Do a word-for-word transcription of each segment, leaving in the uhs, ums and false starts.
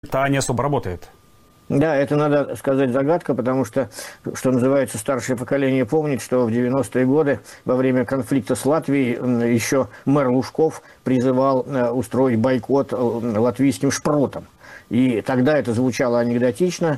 та не особо работает. Да, это, надо сказать, загадка, потому что, что называется, старшее поколение помнит, что в девяностые годы во время конфликта с Латвией еще мэр Лужков призывал устроить бойкот латвийским шпротам. И тогда это звучало анекдотично,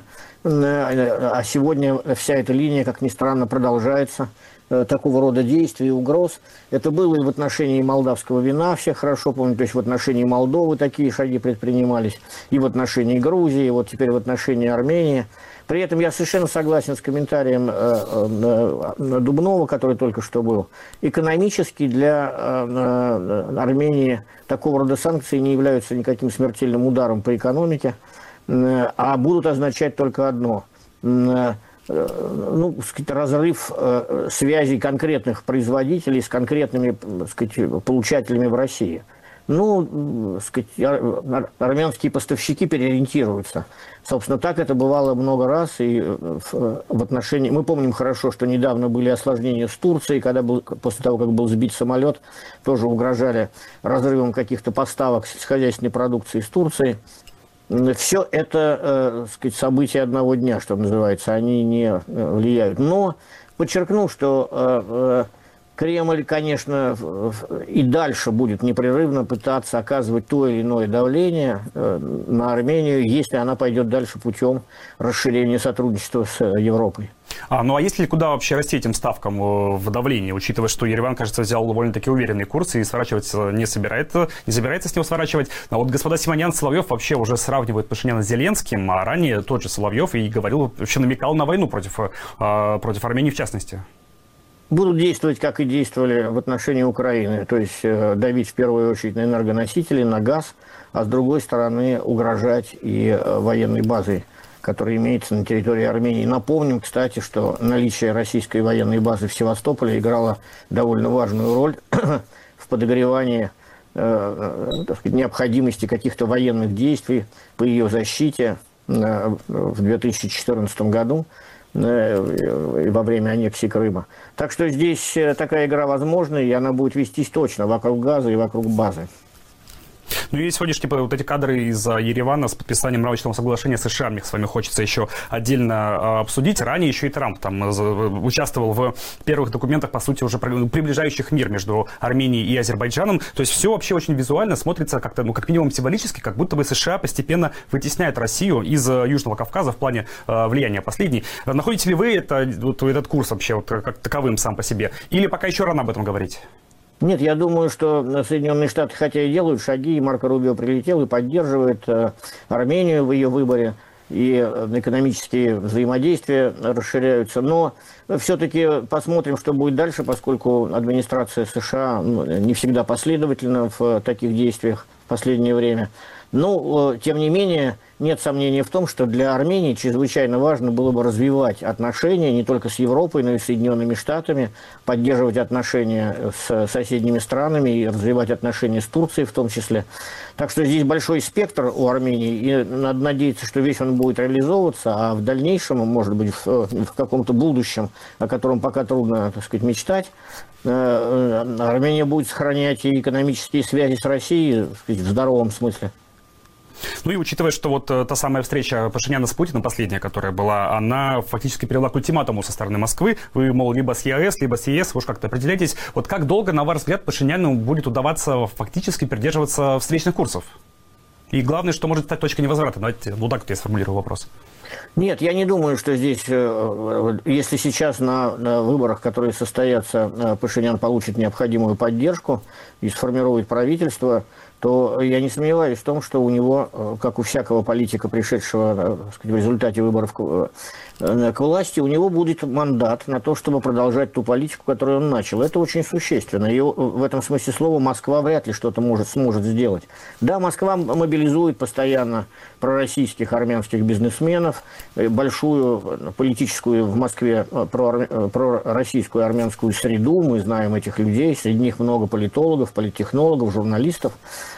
а сегодня вся эта линия, как ни странно, продолжается. Такого рода действий и угроз. Это было и в отношении молдавского вина, все хорошо помнят, то есть в отношении Молдовы такие шаги предпринимались, и в отношении Грузии, и вот теперь в отношении Армении. При этом я совершенно согласен с комментарием Дубнова, который только что был. Экономически для Армении такого рода санкции не являются никаким смертельным ударом по экономике, а будут означать только одно – ну, сказать, разрыв э, связей конкретных производителей с конкретными, сказать, получателями в России. Ну, сказать, ар армянские поставщики переориентируются. Собственно, так это бывало много раз. И в, в отношении... Мы помним хорошо, что недавно были осложнения с Турцией, когда был, после того, как был сбит самолет, тоже угрожали разрывом каких-то поставок сельскохозяйственной продукции из Турции. Все это, э, сказать, события одного дня, что называется, они не влияют. Но подчеркну, что э, э, Кремль, конечно, и дальше будет непрерывно пытаться оказывать то или иное давление э, на Армению, если она пойдет дальше путем расширения сотрудничества с Европой. А, ну а есть ли куда вообще расти этим ставкам в давлении, учитывая, что Ереван, кажется, взял довольно-таки уверенный курс и сворачивать не собирается, не собирается с него сворачивать. А вот господа Симонян и Соловьев вообще уже сравнивают Пашиняна с Зеленским, а ранее тот же Соловьев и говорил, вообще намекал на войну против, против Армении в частности. Будут действовать, как и действовали в отношении Украины, то есть давить в первую очередь на энергоносители, на газ, а с другой стороны угрожать и военной базой, который имеется на территории Армении. Напомним, кстати, что наличие российской военной базы в Севастополе играло довольно важную роль в подогревании э, так сказать, необходимости каких-то военных действий по ее защите э, в две тысячи четырнадцатом году э, во время аннексии Крыма. Так что здесь такая игра возможна, и она будет вестись точно вокруг газа и вокруг базы. Ну и сегодняшние вот эти кадры из Еревана с подписанием рамочного соглашения с США, мне с вами хочется еще отдельно обсудить. Ранее еще и Трамп там участвовал в первых документах, по сути, уже приближающих мир между Арменией и Азербайджаном. То есть все вообще очень визуально смотрится как-то, ну, как минимум символически, как будто бы США постепенно вытесняют Россию из Южного Кавказа в плане э, влияния последней. Находите ли вы это, вот, этот курс вообще вот, как таковым сам по себе? Или пока еще рано об этом говорить? Нет, я думаю, что Соединенные Штаты, хотя и делают шаги, и Марко Рубио прилетел и поддерживает э, Армению в ее выборе, и экономические взаимодействия расширяются, но все-таки посмотрим, что будет дальше, поскольку администрация США ну, не всегда последовательна в таких действиях в последнее время. Но, тем не менее, нет сомнения в том, что для Армении чрезвычайно важно было бы развивать отношения не только с Европой, но и с Соединенными Штатами, поддерживать отношения с соседними странами и развивать отношения с Турцией в том числе. Так что здесь большой спектр у Армении, и надо надеяться, что весь он будет реализовываться, а в дальнейшем, может быть, в, в каком-то будущем, о котором пока трудно, так сказать, мечтать, Армения будет сохранять и экономические связи с Россией, так сказать, в здоровом смысле. Ну и учитывая, что вот та самая встреча Пашиняна с Путиным, последняя, которая была, она фактически привела к ультиматуму со стороны Москвы. Вы, мол, либо с ЕАЭС, либо с ЕС, вы уж как-то определяйтесь. Вот как долго, на ваш взгляд, Пашиняну будет удаваться фактически придерживаться встречных курсов? И главное, что может стать точкой невозврата. Давайте, вот так вот я сформулирую вопрос. Нет, я не думаю, что здесь, если сейчас на, на выборах, которые состоятся, Пашинян получит необходимую поддержку и сформирует правительство, то я не сомневаюсь в том, что у него, как у всякого политика, пришедшего, так сказать, в результате выборов к, к власти, у него будет мандат на то, чтобы продолжать ту политику, которую он начал. Это очень существенно. И в этом смысле слова Москва вряд ли что-то может, сможет сделать. Да, Москва мобилизует постоянно пророссийских армянских бизнесменов, большую политическую в Москве пророссийскую армянскую среду. Мы знаем этих людей. Среди них много политологов, политтехнологов, журналистов.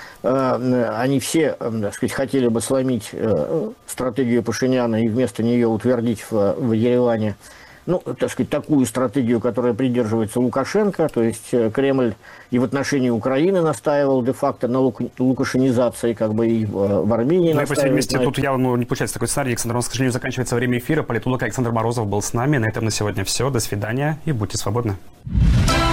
Они все, так сказать, хотели бы сломить стратегию Пашиняна и вместо нее утвердить в, в Ереване ну, так сказать, такую стратегию, которая придерживается Лукашенко, то есть Кремль и в отношении Украины настаивал де-факто на лук... лукашенизации, как бы и в Армении ну, настаивает. И по всей вместе, тут это. явно ну, не получается такой сценарий. Александр, у нас, к сожалению, заканчивается время эфира. Политолог Александр Морозов был с нами. На этом на сегодня все. До свидания и будьте свободны.